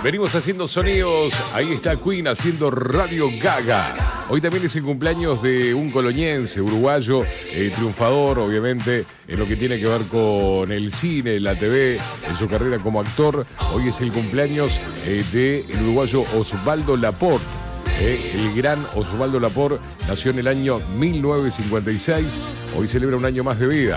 Venimos haciendo sonidos, ahí está Queen haciendo Radio Gaga. Hoy también es el cumpleaños de un coloñense, uruguayo, triunfador obviamente en lo que tiene que ver con el cine, la TV, en su carrera como actor. Hoy es el cumpleaños del uruguayo Osvaldo Laport. El gran Osvaldo Laport nació en el año 1956, hoy celebra un año más de vida.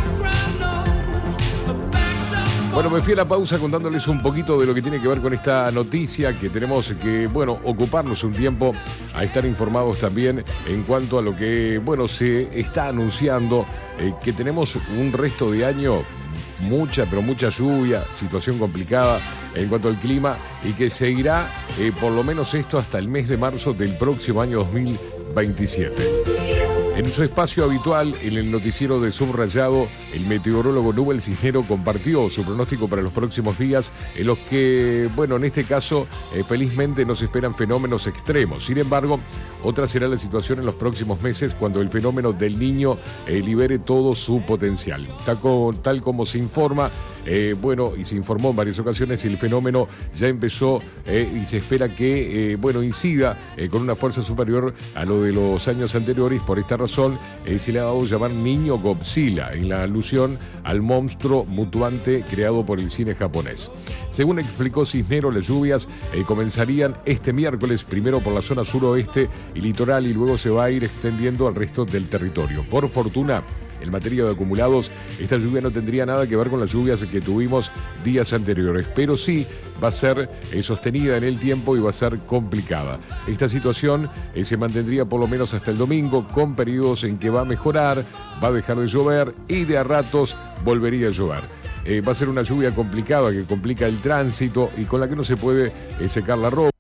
Bueno, me fui a la pausa contándoles un poquito de lo que tiene que ver con esta noticia, que tenemos que, ocuparnos un tiempo a estar informados también en cuanto a lo que, se está anunciando, que tenemos un resto de año, mucha lluvia, situación complicada en cuanto al clima, y que seguirá por lo menos esto hasta el mes de marzo del próximo año 2027. En su espacio habitual, en el noticiero de Subrayado, el meteorólogo Nubel Cisnero compartió su pronóstico para los próximos días, en los que, en este caso, felizmente no se esperan fenómenos extremos. Sin embargo, otra será la situación en los próximos meses, cuando el fenómeno del Niño libere todo su potencial. Tal como se informa, y se informó en varias ocasiones, el fenómeno ya empezó y se espera que, incida con una fuerza superior a lo de los años anteriores. Por esta razón, se le ha dado llamar Niño Godzilla, en la alusión al monstruo mutuante creado por el cine japonés. Según explicó Cisnero, las lluvias comenzarían este miércoles, primero por la zona suroeste y litoral, y luego se va a ir extendiendo al resto del territorio. Por fortuna, en materia de acumulados, esta lluvia no tendría nada que ver con las lluvias que tuvimos días anteriores, pero sí va a ser sostenida en el tiempo y va a ser complicada. Esta situación se mantendría por lo menos hasta el domingo, con periodos en que va a mejorar, va a dejar de llover y de a ratos volvería a llover. Va a ser una lluvia complicada que complica el tránsito y con la que no se puede secar la ropa.